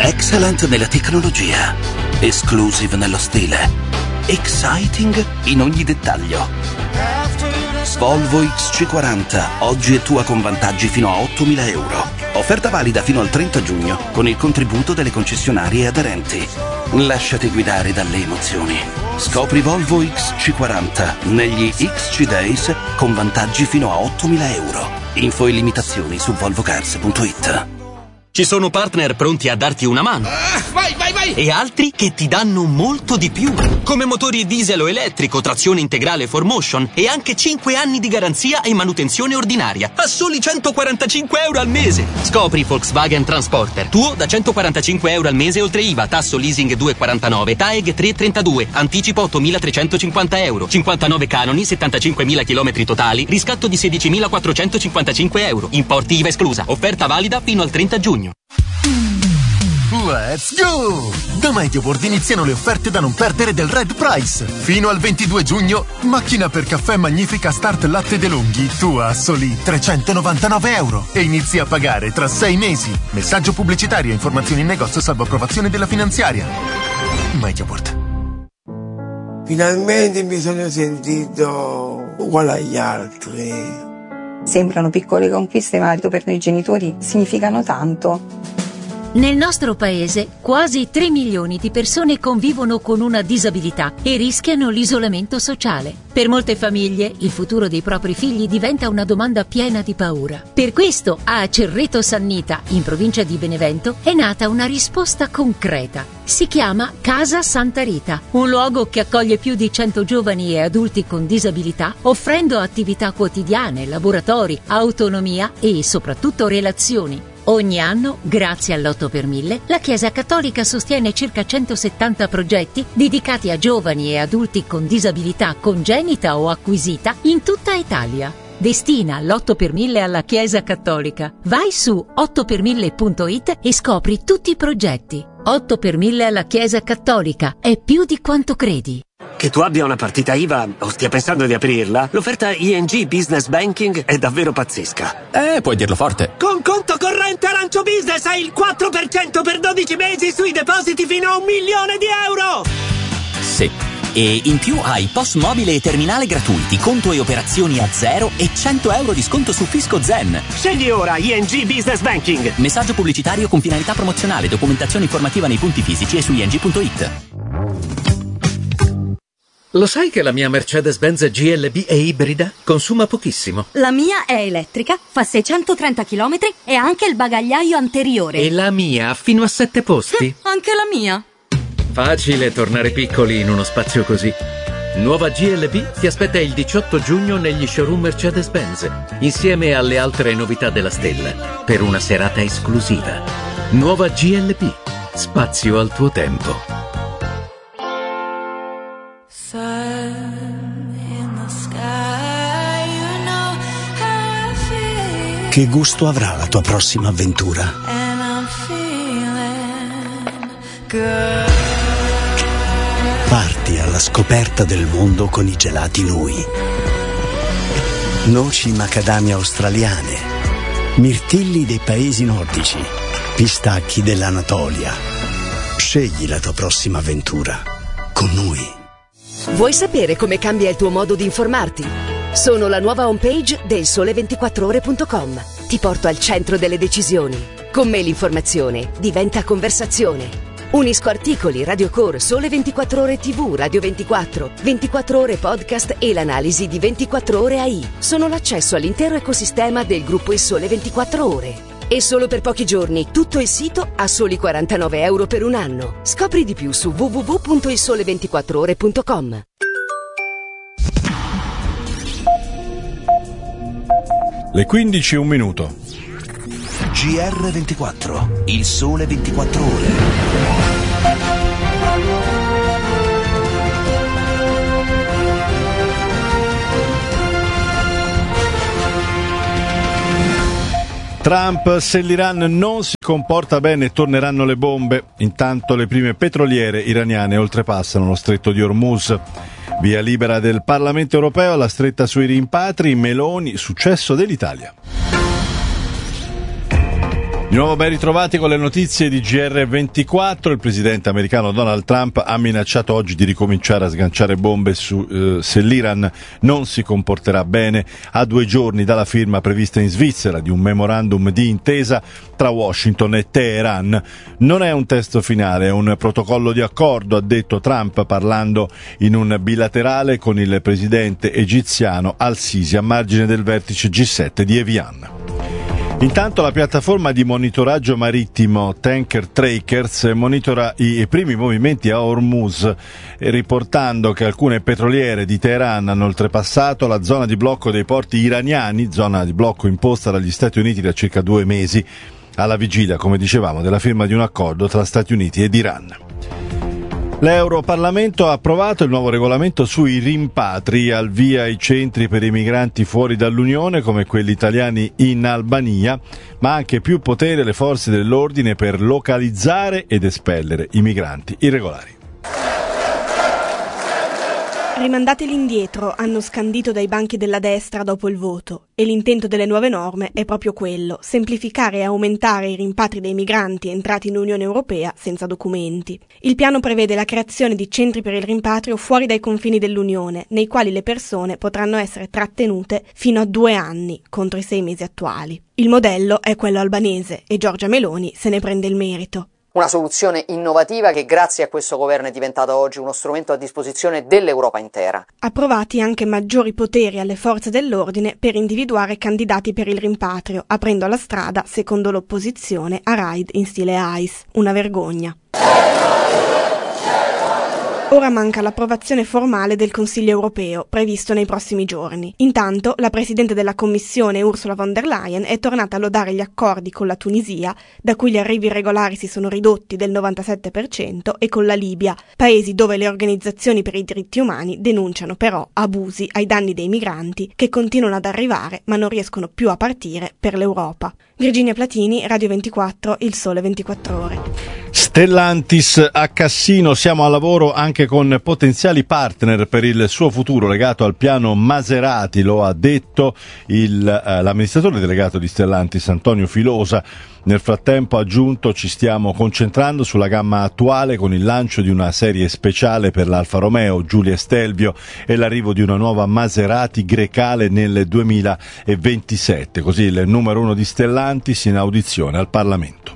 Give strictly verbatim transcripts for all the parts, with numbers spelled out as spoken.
Excellent nella tecnologia, exclusive nello stile, exciting in ogni dettaglio. Volvo X C quaranta, oggi è tua con vantaggi fino a ottomila euro. Offerta valida fino al trenta giugno con il contributo delle concessionarie aderenti. Lasciati guidare dalle emozioni. Scopri Volvo X C quaranta negli X C Days con vantaggi fino a ottomila euro. Info e limitazioni su volvocars punto it. Ci sono partner pronti a darti una mano. Ah, vai, vai, vai! E altri che ti danno molto di più. Come motori diesel o elettrico, trazione integrale four motion e anche cinque anni di garanzia e manutenzione ordinaria. A soli centoquarantacinque euro al mese. Scopri Volkswagen Transporter. Tuo da centoquarantacinque euro al mese oltre I V A, tasso leasing due virgola quarantanove, T A E G tre virgola trentadue, anticipo ottomilatrecentocinquanta euro, cinquantanove canoni, settantacinquemila chilometri totali, riscatto di sedicimilaquattrocentocinquantacinque euro. Importi I V A esclusa. Offerta valida fino al trenta giugno. Let's go! Da Mediaport iniziano le offerte da non perdere del Red Price. Fino al ventidue giugno, macchina per caffè Magnifica Start Latte De Longhi, tua a soli trecentonovantanove euro. E inizi a pagare tra sei mesi. Messaggio pubblicitario e informazioni in negozio salvo approvazione della finanziaria. Mediaport. Finalmente mi sono sentito uguale agli altri. Sembrano piccole conquiste, ma per noi genitori significano tanto. Nel nostro paese quasi tre milioni di persone convivono con una disabilità e rischiano l'isolamento sociale. Per molte famiglie il futuro dei propri figli diventa una domanda piena di paura. Per questo a Cerreto Sannita, in provincia di Benevento, è nata una risposta concreta. Si chiama Casa Santa Rita, un luogo che accoglie più di cento giovani e adulti con disabilità, offrendo attività quotidiane, laboratori, autonomia e soprattutto relazioni. Ogni anno, grazie all'otto per mille, la Chiesa Cattolica sostiene circa centosettanta progetti dedicati a giovani e adulti con disabilità congenita o acquisita in tutta Italia. Destina l'otto per mille alla Chiesa Cattolica. Vai su otto per mille punto it e scopri tutti i progetti. otto per mille alla Chiesa Cattolica è più di quanto credi. Che tu abbia una partita I V A o stia pensando di aprirla, l'offerta I N G Business Banking è davvero pazzesca. Eh, puoi dirlo forte. Con conto corrente Arancio Business hai il quattro per cento per dodici mesi sui depositi fino a un milione di euro! Sì. E in più hai P O S mobile e terminale gratuiti, conto e operazioni a zero e cento euro di sconto su Fisco Zen. Scegli ora I N G Business Banking. Messaggio pubblicitario con finalità promozionale, documentazione informativa nei punti fisici e su I N G punto it. Lo sai che la mia Mercedes-Benz G L B è ibrida? Consuma pochissimo. La mia è elettrica, fa seicentotrenta chilometri e ha anche il bagagliaio anteriore. E la mia ha fino a sette posti. Anche la mia. Facile tornare piccoli in uno spazio così. Nuova G L B ti aspetta il diciotto giugno negli showroom Mercedes-Benz, insieme alle altre novità della stella, per una serata esclusiva. Nuova G L B, spazio al tuo tempo. Che gusto avrà la tua prossima avventura? Parti alla scoperta del mondo con i gelati Nui. Noci macadamia australiane, mirtilli dei paesi nordici, pistacchi dell'Anatolia. Scegli la tua prossima avventura con Nui. Vuoi sapere come cambia il tuo modo di informarti? Sono la nuova homepage del sole ventiquattro ore punto com. Ti porto al centro delle decisioni. Con me l'informazione diventa conversazione. Unisco articoli, radiocore, Sole ventiquattro Ore T V, Radio ventiquattro, ventiquattro Ore Podcast e l'analisi di ventiquattro Ore A I. Sono l'accesso all'intero ecosistema del gruppo Il Sole ventiquattro Ore. E solo per pochi giorni tutto il sito a soli quarantanove euro per un anno. Scopri di più su w w w punto il sole ventiquattro ore punto com. Le quindici e un minuto. G R ventiquattro, il sole ventiquattro ore. Trump, se l'Iran non si comporta bene torneranno le bombe. Intanto le prime petroliere iraniane oltrepassano lo stretto di Hormuz. Via libera del Parlamento europeo alla stretta sui rimpatri, Meloni, successo dell'Italia. Di nuovo ben ritrovati con le notizie di G R ventiquattro. Il presidente americano Donald Trump ha minacciato oggi di ricominciare a sganciare bombe su, eh, se l'Iran non si comporterà bene, a due giorni dalla firma prevista in Svizzera di un memorandum di intesa tra Washington e Teheran. Non è un testo finale, è un protocollo di accordo, ha detto Trump parlando in un bilaterale con il presidente egiziano al-Sisi a margine del vertice G sette di Evian. Intanto la piattaforma di monitoraggio marittimo Tanker Trackers monitora i primi movimenti a Hormuz, riportando che alcune petroliere di Teheran hanno oltrepassato la zona di blocco dei porti iraniani, zona di blocco imposta dagli Stati Uniti da circa due mesi, alla vigilia, come dicevamo, della firma di un accordo tra Stati Uniti ed Iran. L'Europarlamento ha approvato il nuovo regolamento sui rimpatri, al via i centri per i migranti fuori dall'Unione come quelli italiani in Albania, ma anche più potere alle forze dell'ordine per localizzare ed espellere i migranti irregolari. Rimandateli indietro, hanno scandito dai banchi della destra dopo il voto, e l'intento delle nuove norme è proprio quello, semplificare e aumentare i rimpatri dei migranti entrati in Unione Europea senza documenti. Il piano prevede la creazione di centri per il rimpatrio fuori dai confini dell'Unione, nei quali le persone potranno essere trattenute fino a due anni, contro i sei mesi attuali. Il modello è quello albanese e Giorgia Meloni se ne prende il merito. Una soluzione innovativa che grazie a questo governo è diventata oggi uno strumento a disposizione dell'Europa intera. Approvati anche maggiori poteri alle forze dell'ordine per individuare candidati per il rimpatrio, aprendo la strada, secondo l'opposizione, a raid in stile ICE. Una vergogna. Ora manca l'approvazione formale del Consiglio europeo, previsto nei prossimi giorni. Intanto, la Presidente della Commissione, Ursula von der Leyen, è tornata a lodare gli accordi con la Tunisia, da cui gli arrivi irregolari si sono ridotti del novantasette per cento, e con la Libia, paesi dove le organizzazioni per i diritti umani denunciano però abusi ai danni dei migranti che continuano ad arrivare ma non riescono più a partire per l'Europa. Virginia Platini, Radio ventiquattro, Il Sole ventiquattro Ore. Stellantis a Cassino, siamo a lavoro anche con potenziali partner per il suo futuro legato al piano Maserati, lo ha detto il, eh, l'amministratore delegato di Stellantis Antonio Filosa. Nel frattempo ha aggiunto: ci stiamo concentrando sulla gamma attuale con il lancio di una serie speciale per l'Alfa Romeo Giulia Stelvio e l'arrivo di una nuova Maserati Grecale nel duemilaventisette, così il numero uno di Stellantis in audizione al Parlamento.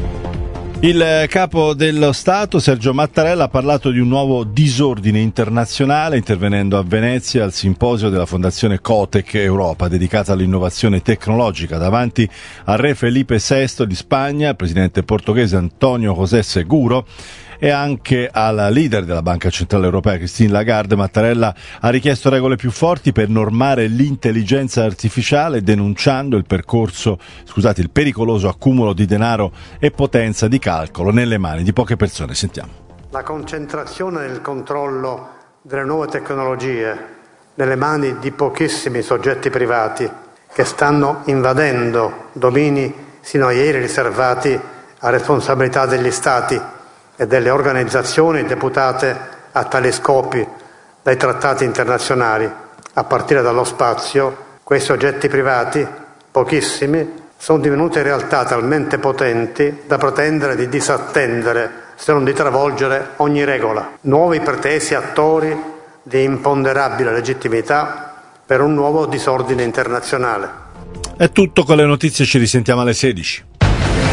Il capo dello Stato, Sergio Mattarella, ha parlato di un nuovo disordine internazionale intervenendo a Venezia al simposio della Fondazione Cotec Europa dedicata all'innovazione tecnologica davanti al re Felipe sesto di Spagna, al presidente portoghese Antonio José Seguro e anche alla leader della Banca Centrale Europea Christine Lagarde. Mattarella ha richiesto regole più forti per normare l'intelligenza artificiale, denunciando il percorso, scusate, il pericoloso accumulo di denaro e potenza di calcolo nelle mani di poche persone. Sentiamo. La concentrazione del controllo delle nuove tecnologie nelle mani di pochissimi soggetti privati che stanno invadendo domini sino a ieri riservati a responsabilità degli Stati e delle organizzazioni deputate a tali scopi dai trattati internazionali, a partire dallo spazio. Questi soggetti privati, pochissimi, sono divenuti in realtà talmente potenti da pretendere di disattendere, se non di travolgere, ogni regola. Nuovi pretesi attori di imponderabile legittimità per un nuovo disordine internazionale. È tutto, con le notizie ci risentiamo alle sedici.